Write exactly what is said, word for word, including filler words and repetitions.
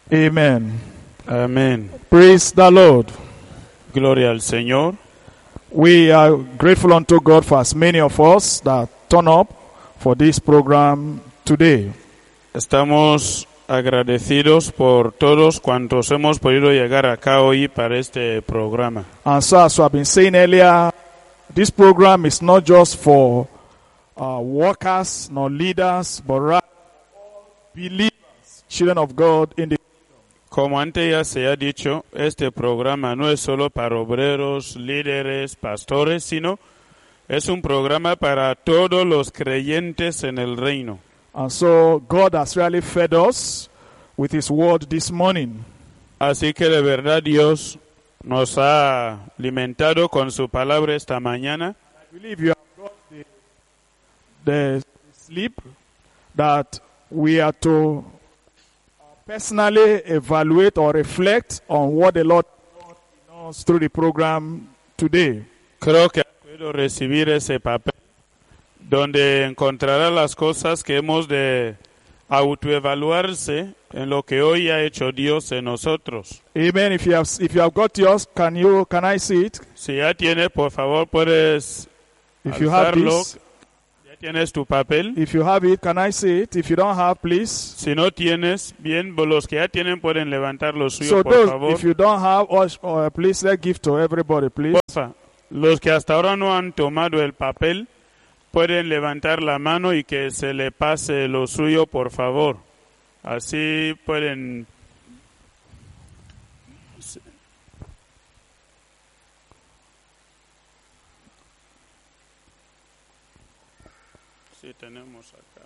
Amen. Amén. Praise the Lord. Gloria al Señor. We are grateful unto God for as many of us that turn up for this program today. Estamos agradecidos por todos cuantos hemos podido llegar acá hoy para este programa. And so, as I've been saying earlier, this program is not just for uh, workers nor leaders, but rather believers, children of God in the Como antes ya se ha dicho, este programa no es solo para obreros, líderes, pastores, sino es un programa para todos los creyentes en el reino. And so God has really fed us with His word this morning. Así que de verdad Dios nos ha alimentado con su palabra esta mañana. I believe you have got the, the sleep that we are to personally evaluate or reflect on what the Lord knows through the program today. Creo que puedo recibir ese papel donde encontrará las cosas que hemos de autoevaluarse en lo que hoy ha hecho Dios en nosotros. Amen. If you have if you have got yours, can you can I see it? Si ya tienes, por favor, puedes If you have alzarlo. this, Ya tienes tu papel. if you have it, can I see it? If you don't have, please. Si no tienes, bien, los que ya tienen pueden levantar lo suyo, So por those, favor. if you don't have, or, or please let's give to everybody, please. Porfa, los que hasta ahora no han tomado el papel pueden levantar la mano y que se le pase lo suyo, por favor. Así pueden. Sí, tenemos aquí.